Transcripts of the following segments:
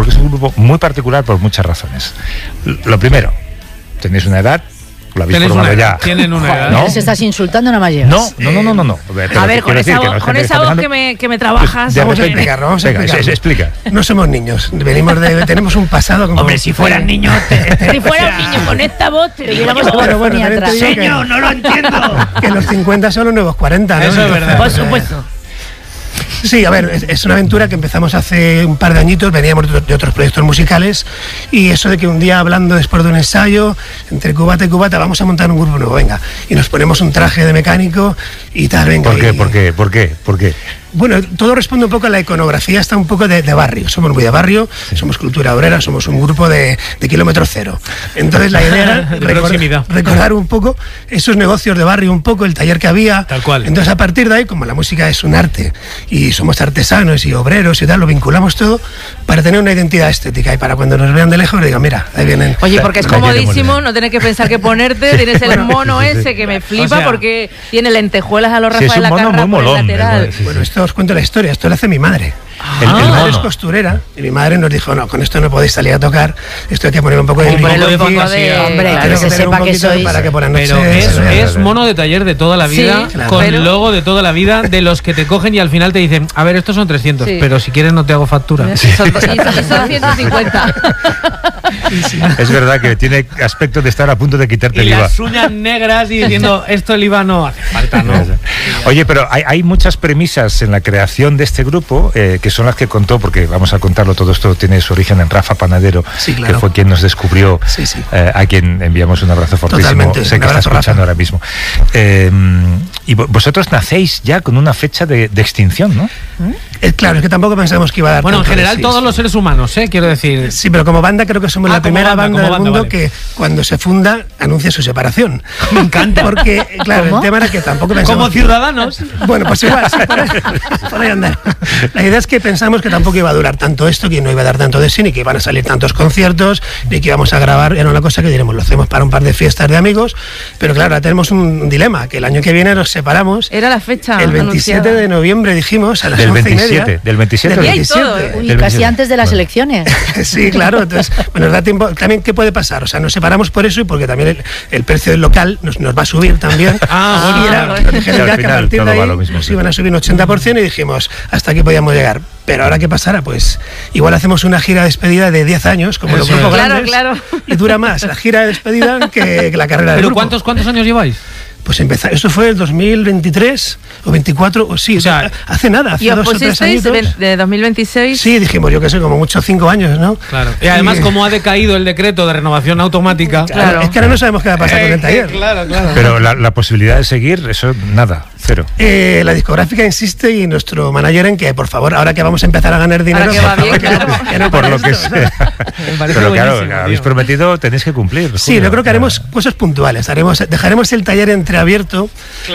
porque es un grupo muy particular por muchas razones. Lo primero, tenéis una edad, lo habéis formado ya. Tienen una edad. ¿No? ¿Se estás insultando nada más llegas? No. A ver, con esa voz que me trabajas. Vamos a explicarlo. Explica. No somos niños, tenemos un pasado. Hombre, si fueran niños. Si fuera un niño con esta voz, te diéramos bueno, atrás. Señor, no lo entiendo. Que los 50 son los nuevos 40, ¿no? Eso es verdad. Por supuesto. Sí, a ver, es una aventura que empezamos hace un par de añitos, veníamos de otros proyectos musicales, y eso de que un día hablando después de un ensayo, entre cubata y cubata, vamos a montar un grupo nuevo, venga, y nos ponemos un traje de mecánico y tal, venga. ¿Por qué? Bueno, todo responde un poco a la iconografía, está un poco de barrio, somos muy de barrio, somos cultura obrera, somos un grupo de kilómetro cero. Entonces la idea era recordar un poco esos negocios de barrio, un poco el taller que había. Tal cual. Entonces a partir de ahí, como la música es un arte y somos artesanos y obreros y tal, lo vinculamos todo para tener una identidad estética y para cuando nos vean de lejos digan, mira, ahí vienen. Oye, porque es comodísimo, no tienes que pensar qué ponerte, tienes el mono ese que me flipa, porque tiene lentejuelas a los Rafael Acarra por el lateral. Bueno, esto os cuento la historia, esto lo hace mi madre. Mi madre es costurera y mi madre nos dijo, no, con esto no podéis salir a tocar, esto hay que poner un poco de hombre, que se sepa que sois. Para que por la noche pero es mono de taller de toda la vida, sí, claro, con logo de toda la vida, de los que te cogen y al final te dicen, a ver, estos son 300, pero si quieres no te hago factura. Son 150. Es verdad que tiene aspecto de estar a punto de quitarte el IVA. Y las uñas negras y diciendo, esto el IVA no hace falta, ¿no? Oye, pero hay muchas premisas en la creación de este grupo, que son las que contó, porque vamos a contarlo, todo esto tiene su origen en Rafa Panadero, que fue quien nos descubrió, a quien enviamos un abrazo fortísimo. Totalmente, sé que está escuchando ahora mismo. Y vosotros nacéis ya con una fecha de extinción, ¿no? Claro, es que tampoco pensamos que iba a dar. Bueno, en general todos los seres humanos, quiero decir. Sí, pero como banda creo que somos la primera banda del mundo que cuando se funda anuncia su separación. Me encanta. Porque, claro, el tema era que tampoco pensamos. Como ciudadanos. Bueno, pues igual, sí, por ahí andar. La idea es que pensamos que tampoco iba a durar tanto esto, que no iba a dar tanto de sí, ni que iban a salir tantos conciertos, ni que íbamos a grabar. Era una cosa que diremos, lo hacemos para un par de fiestas de amigos, pero claro, ahora tenemos un dilema, que el año que viene nos separamos. Era la fecha el 27 anunciada. de noviembre, dijimos, a las del 11:30. Del 27 del 27. Uy, casi antes de las elecciones. Sí, claro, entonces, bueno, nos da tiempo. También, ¿qué puede pasar? O sea, nos separamos por eso y porque también el precio del local nos va a subir también. Bueno, y era general que a partir de ahí nos iban a subir un 80% y dijimos, hasta aquí podíamos llegar. Pero ahora, ¿qué pasará? Pues igual hacemos una gira de despedida de 10 años, como los grupos grandes, claro. y dura más la gira de despedida que la carrera del grupo. ¿Pero cuántos años lleváis? Pues empezar, eso fue el 2023 o 24, o sí, o sea, hace nada, hace 2 o 3 años. ¿De 2026? Sí, dijimos, yo qué sé, como mucho 5 años, ¿no? Claro. Y además, como ha decaído el decreto de renovación automática. Claro. Es que ahora no sabemos qué va a pasar con el taller. Claro. Pero la posibilidad de seguir, eso nado, cero. La discográfica insiste y nuestro manager en que, por favor, ahora que vamos a empezar a ganar dinero, que va bien, que no por lo que sea. Pero claro, habéis prometido, tenéis que cumplir. Sí, yo creo que haremos cosas puntuales. Dejaremos el taller entreabierto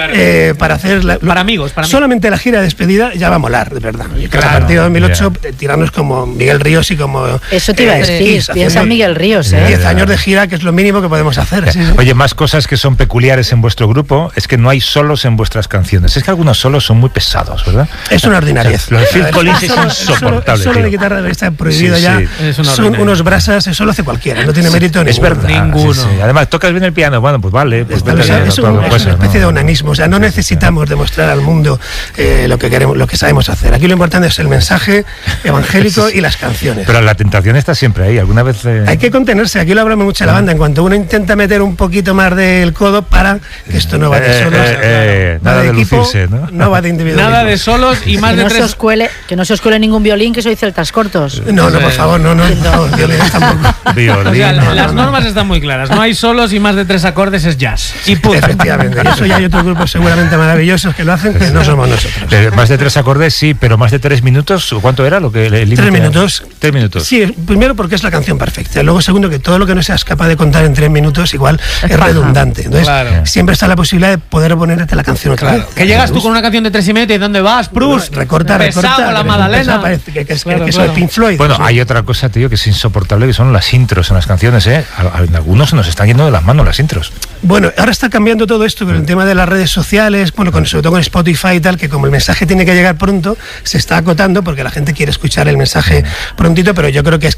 para hacer para amigos. Solamente la gira de despedida ya va a molar, de verdad. A partir de 2008 tirarnos como Miguel Ríos y como eso te iba a decir, piensa en Miguel Ríos, 10 años de gira, que es lo mínimo que podemos hacer. Oye, más cosas que son peculiares en vuestro grupo es que no hay solos en vuestras canciones. Es que algunos solos son muy pesados, ¿verdad? Es una ordinariedad. Lo de Phil Collins es insoportable. Solo de guitarra está prohibido ya. Son unos brasas, eso lo hace cualquiera, no tiene mérito ninguno. Es verdad. Ninguno. Además, tocas bien el piano, bueno, pues vale. Pues es una especie de onanismo, o sea, no necesitamos demostrar al mundo lo que queremos, lo que sabemos hacer. Aquí lo importante es el mensaje evangélico y las canciones. Pero la tentación está siempre ahí, alguna vez... Hay que contenerse, aquí lo hablamos mucho en la banda, en cuanto uno intenta meter un poquito más del codo para que esto no va de solos, nada de equipo, lucirse, no va de individualismo. Nada de solos y más que de no 3... Que no se os cuele ningún violín, que soy celtas cortos. No, por favor, no, violín tampoco. O sea, las normas están muy claras, no hay solos y más de 3 acordes es jazz. Y punto. Efectivamente, y eso ya hay otros grupos seguramente maravillosos que lo hacen, que no somos nosotros. Más de 3 acordes, sí, pero más de 3 minutos, ¿cuánto era lo que el límite? 3 minutos. 3 minutos. Sí, primero porque es la canción perfecta. Luego, segundo, que todo lo que no seas capaz de contar en 3 minutos igual es redundante. Entonces, siempre está la posibilidad de poder ponerte la canción otra vez. Que llegas tú con una canción de 3 y medio, ¿y dónde vas? Prus, recorta, la Madalena. Parece que es Pink Floyd. Bueno, hay otra cosa, tío, que es insoportable, que son las intros en las canciones, ¿eh? En algunos se nos están yendo de las manos las intros. Bueno, ahora está cambiando todo esto con el tema de las redes sociales, bueno, sobre todo con Spotify y tal, que como el mensaje tiene que llegar pronto, se está acotando porque la gente quiere escuchar el mensaje prontito, pero yo creo que es